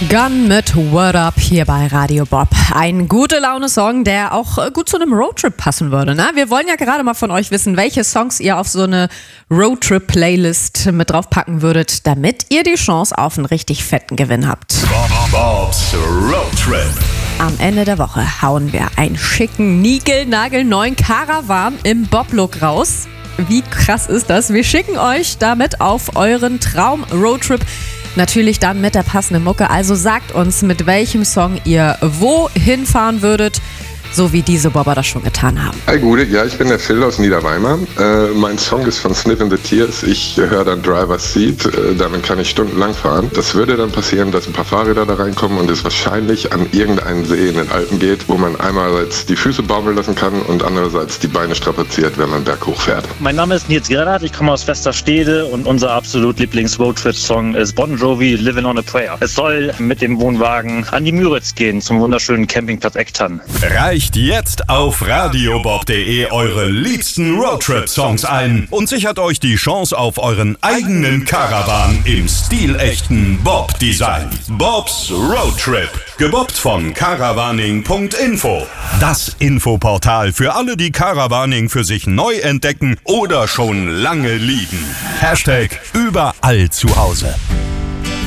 Gun mit Word Up hier bei Radio Bob. Ein Gute-Laune-Song, der auch gut zu einem Roadtrip passen würde. Ne? Wir wollen ja gerade mal von euch wissen, welche Songs ihr auf so eine Roadtrip-Playlist mit draufpacken würdet, damit ihr die Chance auf einen richtig fetten Gewinn habt. Bobs Roadtrip. Am Ende der Woche hauen wir einen schicken, niegelnagelneuen Caravan im Bob-Look raus. Wie krass ist das? Wir schicken euch damit auf euren Traum-Roadtrip. Natürlich dann mit der passenden Mucke. Also sagt uns, mit welchem Song ihr wohin fahren würdet, so wie diese Bobber das schon getan haben. Hi Gude, ja, ich bin der Phil aus Niederweimar. Mein Song ist von Sniff and the Tears. Ich höre dann Driver's Seat, damit kann ich stundenlang fahren. Das würde dann passieren, dass ein paar Fahrräder da reinkommen und es wahrscheinlich an irgendeinen See in den Alpen geht, wo man einerseits die Füße baumeln lassen kann und andererseits die Beine strapaziert, wenn man berghoch fährt. Mein Name ist Nils Gerhardt, ich komme aus Westerstede und unser absolut Lieblings-Roadtrip-Song ist Bon Jovi, Living on a Prayer. Es soll mit dem Wohnwagen an die Müritz gehen, zum wunderschönen Campingplatz Ecktann. Reicht jetzt auf radiobob.de eure liebsten Roadtrip-Songs ein und sichert euch die Chance auf euren eigenen Caravan im stilechten Bob-Design. Bobs Roadtrip, gebobbt von caravaning.info. Das Infoportal für alle, die Caravaning für sich neu entdecken oder schon lange lieben. #überall zu Hause.